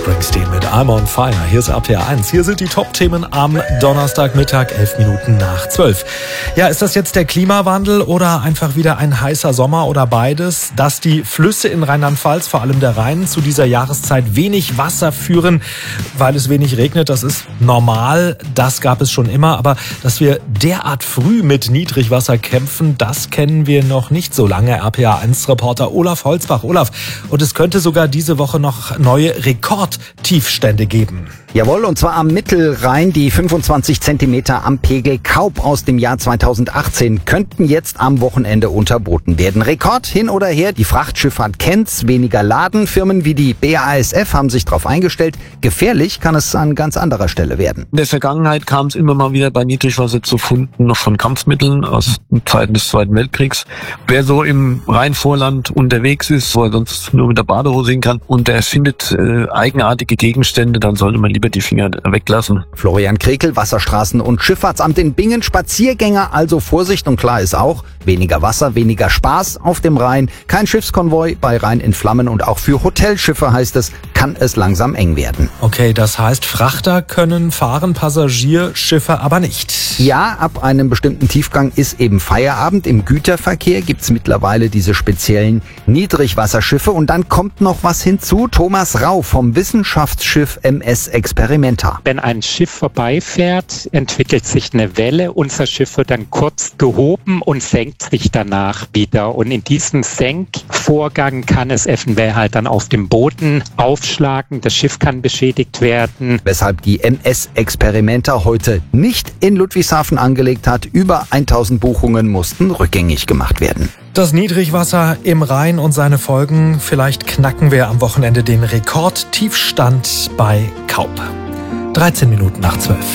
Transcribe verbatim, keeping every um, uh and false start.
Springsteen mit I'm on Fire. Hier ist R P R eins. Hier sind die Top-Themen am Donnerstagmittag, elf Minuten nach zwölf. Ja, ist das jetzt der Klimawandel oder einfach wieder ein heißer Sommer oder beides? Dass die Flüsse in Rheinland-Pfalz, vor allem der Rhein, zu dieser Jahreszeit wenig Wasser führen, weil es wenig regnet, das ist normal. Das gab es schon immer. Aber dass wir derart früh mit Niedrigwasser kämpfen, das kennen wir noch nicht so lange. R P R eins-Reporter Olaf Holzbach. Olaf, und es könnte sogar diese Woche noch neue Rekordtiefstände geben. Jawohl, und zwar am Mittelrhein. Die fünfundzwanzig Zentimeter am Pegel Kaup aus dem Jahr zweitausendachtzehn könnten jetzt am Wochenende unterboten werden. Rekord hin oder her, die Frachtschifffahrt kennt's, weniger Laden. Firmen wie die B A S F haben sich darauf eingestellt. Gefährlich kann es an ganz anderer Stelle werden. In der Vergangenheit kam es immer mal wieder bei Niedrigwasser zu Funden noch von Kampfmitteln aus Zeiten des Zweiten Weltkriegs. Wer so im Rheinvorland unterwegs ist, wo er sonst nur mit der Badehose hin kann und der findet äh, eigenartige Gegenstände, dann sollte man lieber die Finger weglassen. Florian Krekel, Wasserstraßen- und Schifffahrtsamt in Bingen. Spaziergänger, also Vorsicht, und klar ist auch, weniger Wasser, weniger Spaß auf dem Rhein. Kein Schiffskonvoi bei Rhein in Flammen, und auch für Hotelschiffe, heißt es, kann es langsam eng werden. Okay, das heißt, Frachter können fahren, Passagierschiffe aber nicht. Ja, ab einem bestimmten Tiefgang ist eben Feierabend. Im Güterverkehr gibt's mittlerweile diese speziellen Niedrigwasserschiffe. Und dann kommt noch was hinzu. Thomas Rau vom Wissenschaftsschiff M S Experimenta. Wenn ein Schiff vorbeifährt, entwickelt sich eine Welle. Unser Schiff wird dann kurz gehoben und senkt sich danach wieder. Und in diesem Senkvorgang kann es eventuell halt dann auf dem Boden aufschlagen. Das Schiff kann beschädigt werden. Weshalb die M S Experimenta heute nicht in Ludwigshafen angelegt hat. Über tausend Buchungen mussten rückgängig gemacht werden. Das Niedrigwasser im Rhein und seine Folgen. Vielleicht knacken wir am Wochenende den Rekordtiefstand bei Kaup. dreizehn Minuten nach zwölf.